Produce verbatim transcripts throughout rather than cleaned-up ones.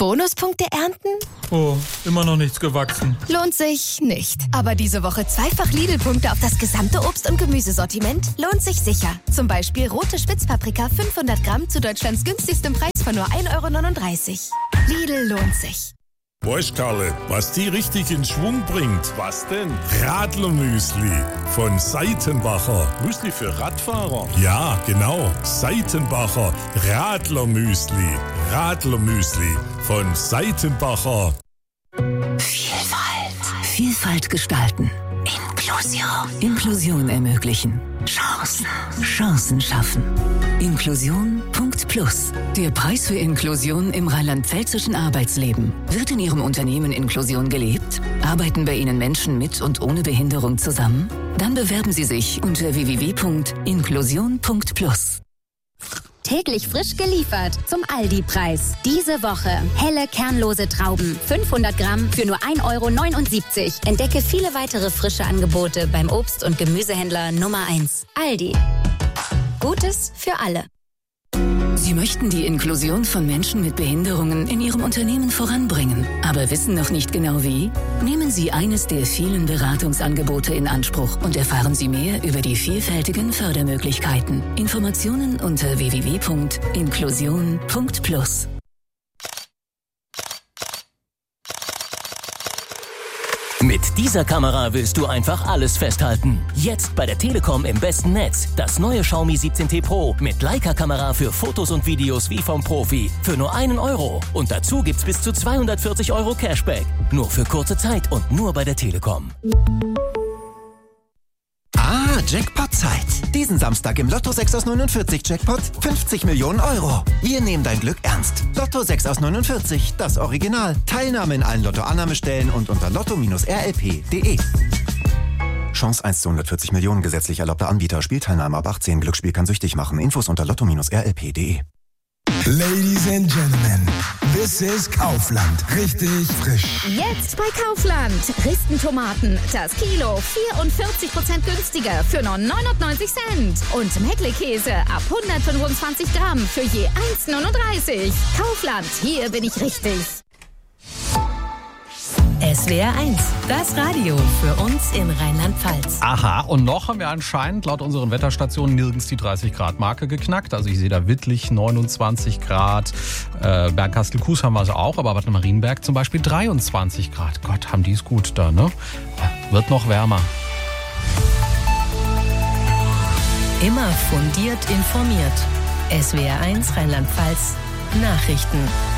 Bonuspunkte ernten? Oh, immer noch nichts gewachsen. Lohnt sich nicht. Aber diese Woche zweifach Lidl-Punkte auf das gesamte Obst- und Gemüsesortiment lohnt sich sicher. Zum Beispiel rote Spitzpaprika fünfhundert Gramm zu Deutschlands günstigstem Preis von nur ein Euro neununddreißig. Lidl lohnt sich. Weißt Karle, was die richtig in Schwung bringt? Was denn? Radlermüsli von Seitenbacher. Müsli für Radfahrer? Ja, genau. Seitenbacher Radlermüsli. Radlermüsli von Seitenbacher. Vielfalt. Vielfalt gestalten. Inklusion. Inklusion ermöglichen. Chancen. Chancen schaffen. Inklusion.plus. Der Preis für Inklusion im rheinland-pfälzischen Arbeitsleben. Wird in Ihrem Unternehmen Inklusion gelebt? Arbeiten bei Ihnen Menschen mit und ohne Behinderung zusammen? Dann bewerben Sie sich unter w w w punkt inklusion punkt plus. Täglich frisch geliefert zum Aldi-Preis. Diese Woche helle, kernlose Trauben. fünfhundert Gramm für nur ein Euro neunundsiebzig. Entdecke viele weitere frische Angebote beim Obst- und Gemüsehändler Nummer eins. Aldi. Gutes für alle. Sie möchten die Inklusion von Menschen mit Behinderungen in Ihrem Unternehmen voranbringen, aber wissen noch nicht genau wie? Nehmen Sie eines der vielen Beratungsangebote in Anspruch und erfahren Sie mehr über die vielfältigen Fördermöglichkeiten. Informationen unter w w w punkt inklusion punkt plus. Mit dieser Kamera willst du einfach alles festhalten. Jetzt bei der Telekom im besten Netz. Das neue Xiaomi siebzehn T Pro mit Leica-Kamera für Fotos und Videos wie vom Profi. Für nur einen Euro. Und dazu gibt's bis zu zweihundertvierzig Euro Cashback. Nur für kurze Zeit und nur bei der Telekom. Ah, Jackpot-Zeit. Diesen Samstag im Lotto sechs aus neunundvierzig Jackpot fünfzig Millionen Euro. Wir nehmen dein Glück ernst. Lotto sechs aus neunundvierzig, das Original. Teilnahme in allen Lotto-Annahmestellen und unter lotto Bindestrich r l p punkt d e. Chance eins zu hundertvierzig Millionen, gesetzlich erlaubter Anbieter. Spielteilnahme ab achtzehn. Glücksspiel kann süchtig machen. Infos unter lotto Bindestrich r l p punkt d e. Ladies and Gentlemen, this is Kaufland. Richtig frisch. Jetzt bei Kaufland. Ristentomaten, das Kilo vierundvierzig Prozent günstiger für nur neunundneunzig Cent. Und Meckle-Käse ab hundertfünfundzwanzig Gramm für je eins neununddreißig. Kaufland, hier bin ich richtig. S W R eins, das Radio für uns in Rheinland-Pfalz. Aha, und noch haben wir anscheinend laut unseren Wetterstationen nirgends die dreißig Grad Marke geknackt. Also ich sehe da Wittlich neunundzwanzig Grad, äh, Bergkastel-Kues haben wir also auch, aber Bad Marienberg zum Beispiel dreiundzwanzig Grad. Gott, haben die es gut da, ne? Wird noch wärmer. Immer fundiert informiert. S W R eins Rheinland-Pfalz Nachrichten.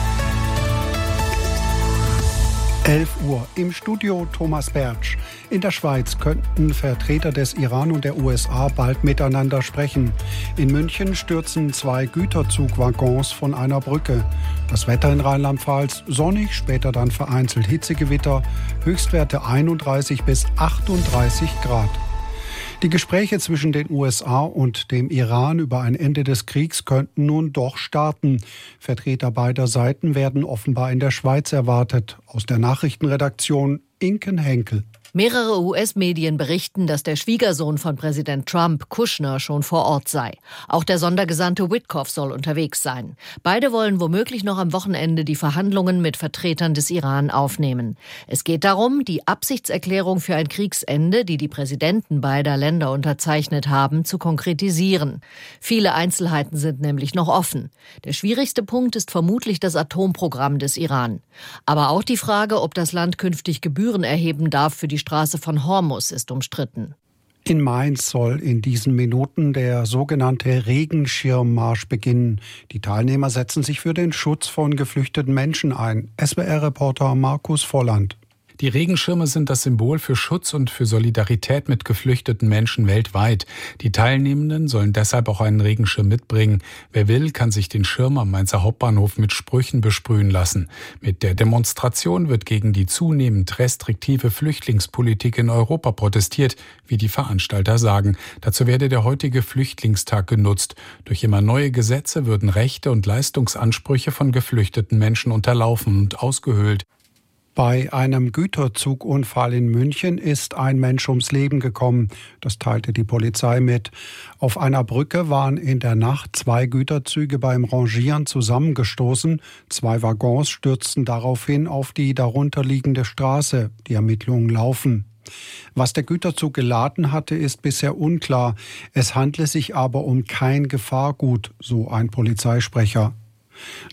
elf Uhr im Studio Thomas Bertsch. In der Schweiz könnten Vertreter des Iran und der U S A bald miteinander sprechen. In München stürzen zwei Güterzugwaggons von einer Brücke. Das Wetter in Rheinland-Pfalz sonnig, später dann vereinzelt Hitzegewitter, Höchstwerte einunddreißig bis achtunddreißig Grad. Die Gespräche zwischen den U S A und dem Iran über ein Ende des Kriegs könnten nun doch starten. Vertreter beider Seiten werden offenbar in der Schweiz erwartet. Aus der Nachrichtenredaktion Inken Henkel. Mehrere U S-Medien berichten, dass der Schwiegersohn von Präsident Trump, Kushner, schon vor Ort sei. Auch der Sondergesandte Witkoff soll unterwegs sein. Beide wollen womöglich noch am Wochenende die Verhandlungen mit Vertretern des Iran aufnehmen. Es geht darum, die Absichtserklärung für ein Kriegsende, die die Präsidenten beider Länder unterzeichnet haben, zu konkretisieren. Viele Einzelheiten sind nämlich noch offen. Der schwierigste Punkt ist vermutlich das Atomprogramm des Iran. Aber auch die Frage, ob das Land künftig Gebühren erheben darf für die Straße von Hormuz, ist umstritten. In Mainz soll in diesen Minuten der sogenannte Regenschirmmarsch beginnen. Die Teilnehmer setzen sich für den Schutz von geflüchteten Menschen ein. S W R-Reporter Markus Volland. Die Regenschirme sind das Symbol für Schutz und für Solidarität mit geflüchteten Menschen weltweit. Die Teilnehmenden sollen deshalb auch einen Regenschirm mitbringen. Wer will, kann sich den Schirm am Mainzer Hauptbahnhof mit Sprüchen besprühen lassen. Mit der Demonstration wird gegen die zunehmend restriktive Flüchtlingspolitik in Europa protestiert, wie die Veranstalter sagen. Dazu werde der heutige Flüchtlingstag genutzt. Durch immer neue Gesetze würden Rechte und Leistungsansprüche von geflüchteten Menschen unterlaufen und ausgehöhlt. Bei einem Güterzugunfall in München ist ein Mensch ums Leben gekommen. Das teilte die Polizei mit. Auf einer Brücke waren in der Nacht zwei Güterzüge beim Rangieren zusammengestoßen. Zwei Waggons stürzten daraufhin auf die darunterliegende Straße. Die Ermittlungen laufen. Was der Güterzug geladen hatte, ist bisher unklar. Es handle sich aber um kein Gefahrgut, so ein Polizeisprecher.